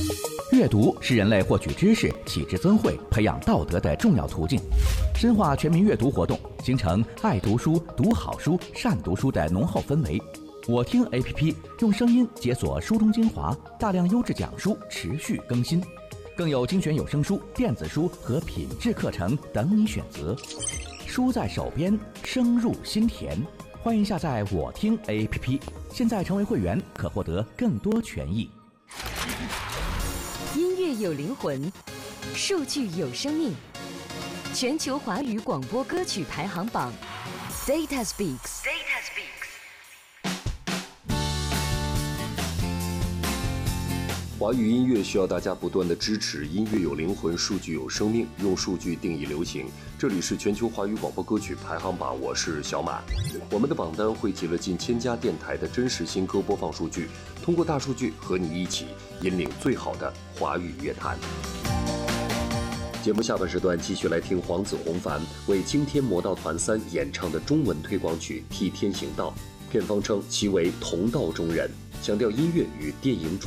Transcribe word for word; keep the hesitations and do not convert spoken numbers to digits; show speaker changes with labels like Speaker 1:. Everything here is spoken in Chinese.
Speaker 1: 阅读是人类获取知识、启智增慧、培养道德的重要途径。深化全民阅读活动，形成爱读书、读好书、善读书的浓厚氛围。我听 A P P 用声音解锁书中精华，大量优质讲书持续更新，更有精选有声书、电子书和品质课程等你选择。书在手边，声入心田。欢迎下载我听 A P P， 现在成为会员可获得更多权益。
Speaker 2: 音乐有灵魂，数据有生命。全球华语广播歌曲排行榜 ，Data Speaks。Data Speaks。
Speaker 3: 华语音乐需要大家不断的支持，音乐有灵魂，数据有生命，用数据定义流行。这里是全球华语广播歌曲排行榜，我是小马。我们的榜单汇集了近千家电台的真实新歌播放数据，通过大数据和你一起引领最好的华语乐坛。节目下半时段继续来听黄子弘凡为惊天魔盗团三演唱的中文推广曲《替天行道》，片方称其为同道中人，强调音乐与电影